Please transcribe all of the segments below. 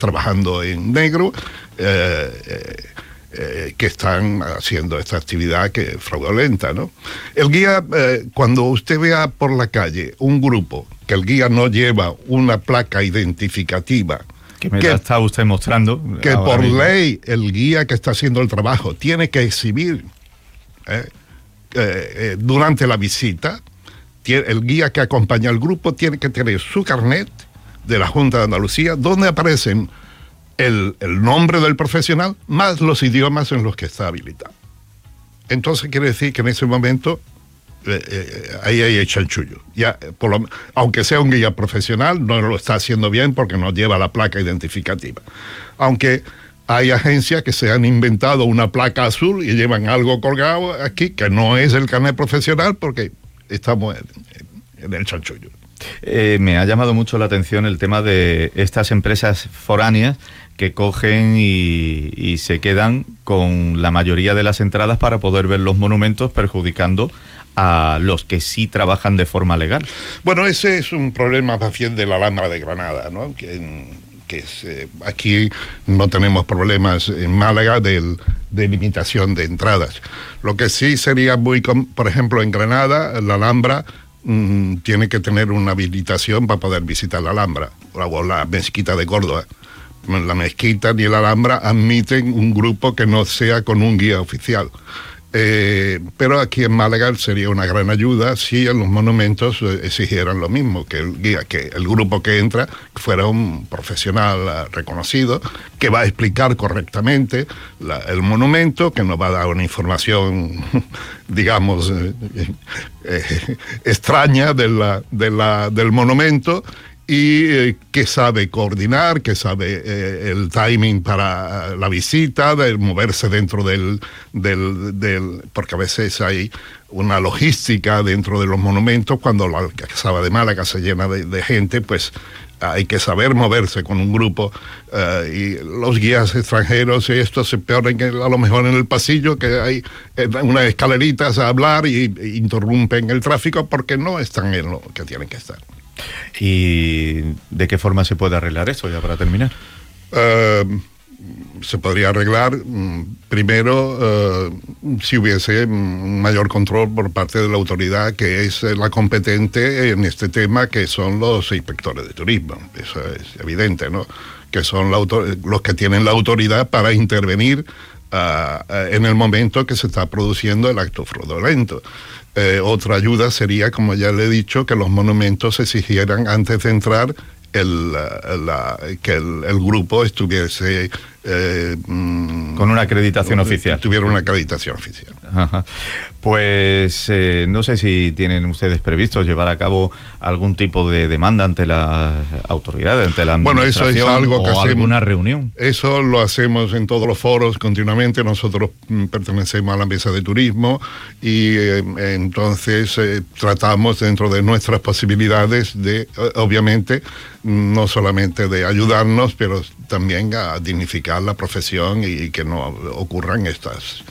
trabajando en negro, que están haciendo esta actividad que es fraudulenta, ¿no? El guía, cuando usted vea por la calle un grupo que el guía no lleva una placa identificativa, que la está usted mostrando, que por ley el guía que está haciendo el trabajo tiene que exhibir durante la visita, el guía que acompaña al grupo tiene que tener su carnet de la Junta de Andalucía, donde aparecen el nombre del profesional más los idiomas en los que está habilitado. Entonces quiere decir que en ese momento ahí hay chanchullo. Ya, aunque sea un guía profesional, no lo está haciendo bien porque no lleva la placa identificativa. Aunque hay agencias que se han inventado una placa azul y llevan algo colgado aquí que no es el carnet profesional porque estamos en el chanchullo. Me ha llamado mucho la atención el tema de estas empresas foráneas que cogen y se quedan con la mayoría de las entradas para poder ver los monumentos, perjudicando a los que sí trabajan de forma legal. Bueno, ese es un problema más bien de la Alhambra de Granada, ¿no? Aquí no tenemos problemas en Málaga de limitación de entradas. Lo que sí sería por ejemplo, en Granada, la Alhambra tiene que tener una habilitación para poder visitar la Alhambra, o la mezquita de Córdoba. La mezquita ni la Alhambra admiten un grupo que no sea con un guía oficial. Pero aquí en Málaga sería una gran ayuda si en los monumentos exigieran lo mismo, que el guía, que el grupo que entra fuera un profesional reconocido, que va a explicar correctamente el monumento, que nos va a dar una información, digamos, extraña del monumento, y que sabe coordinar, que sabe el timing para la visita, de moverse dentro porque a veces hay una logística dentro de los monumentos. Cuando la Calzada de Málaga se llena de gente, pues hay que saber moverse con un grupo, y los guías extranjeros y esto se peoran a lo mejor en el pasillo, que hay unas escaleritas a hablar y interrumpen el tráfico porque no están en lo que tienen que estar. ¿Y de qué forma se puede arreglar eso, ya para terminar? Se podría arreglar primero si hubiese un mayor control por parte de la autoridad que es la competente en este tema, que son los inspectores de turismo. Eso es evidente, ¿no? Que son los que tienen la autoridad para intervenir en el momento que se está produciendo el acto fraudulento. Otra ayuda sería, como ya le he dicho, que los monumentos exigieran antes de entrar que el grupo estuviese con una acreditación oficial. Tuviera una acreditación oficial. Ajá. Pues no sé si tienen ustedes previsto llevar a cabo algún tipo de demanda ante las autoridades, ante la administración. Bueno, eso es algo que hacemos, alguna reunión. Eso lo hacemos en todos los foros continuamente. Nosotros pertenecemos a la mesa de turismo y entonces tratamos dentro de nuestras posibilidades de, obviamente, no solamente de ayudarnos, pero también a dignificar la profesión y que no ocurran estas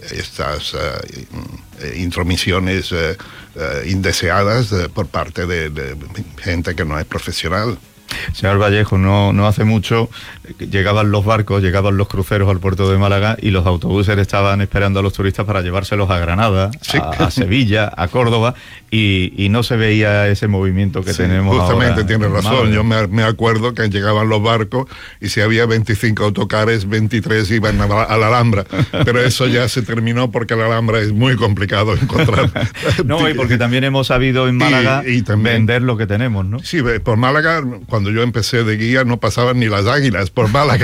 intromisiones indeseadas por parte de gente que no es profesional. Señor Vallejo, no hace mucho llegaban los barcos, llegaban los cruceros al puerto de Málaga y los autobuses estaban esperando a los turistas para llevárselos a Granada, sí, a Sevilla, a Córdoba, y no se veía ese movimiento que tenemos justamente ahora. Tiene razón. Yo me acuerdo que llegaban los barcos y si había 25 autocares, 23 iban a la Alhambra, pero eso ya se terminó porque la Alhambra es muy complicado encontrar. No, y porque también hemos sabido en Málaga y también vender lo que tenemos, ¿no? Sí, por Málaga, cuando yo empecé de guía no pasaban ni las águilas por Málaga.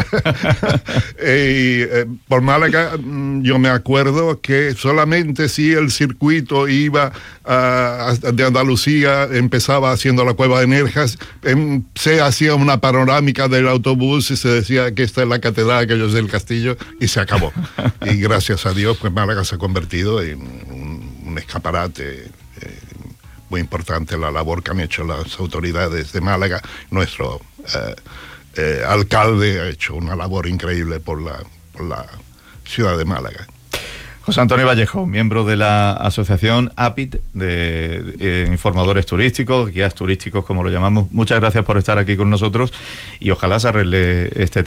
Por Málaga yo me acuerdo que solamente si el circuito iba de Andalucía, empezaba haciendo la Cueva de Nerjas, se hacía una panorámica del autobús y se decía que esta es la catedral, aquello es el castillo, y se acabó. Y gracias a Dios, pues Málaga se ha convertido en un escaparate muy importante. La labor que han hecho las autoridades de Málaga. Nuestro alcalde ha hecho una labor increíble por la ciudad de Málaga. José Antonio Vallejo, miembro de la asociación APIT, de informadores turísticos, guías turísticos, como lo llamamos. Muchas gracias por estar aquí con nosotros y ojalá se arregle este